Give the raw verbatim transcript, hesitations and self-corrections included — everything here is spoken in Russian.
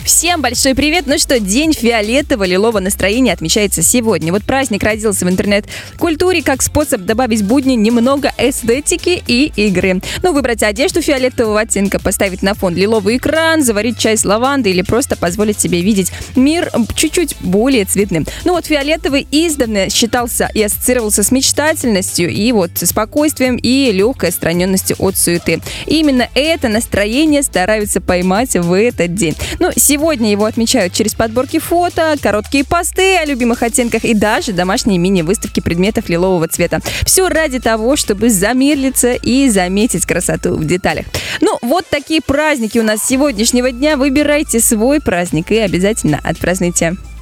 Всем большой привет! Ну что, день фиолетово-лилового настроения отмечается сегодня. Вот праздник родился в интернет-культуре как способ добавить в будни немного эстетики и игры. Ну, выбрать одежду фиолетового оттенка, поставить на фон лиловый экран, заварить чай с лавандой или просто позволить себе видеть мир чуть-чуть более цветным. Ну вот фиолетовый издавна считался и ассоциировался с мечтательностью и вот спокойствием и легкой отстраненностью от суеты. И именно это настроение стараются поймать в этот день. Ну, сегодня его отмечают через подборки фото, короткие посты о любимых оттенках и даже домашние мини-выставки предметов лилового цвета. Все ради того, чтобы замедлиться и заметить красоту в деталях. Ну, вот такие праздники у нас сегодняшнего дня. Выбирайте свой праздник и обязательно отпразднуйте.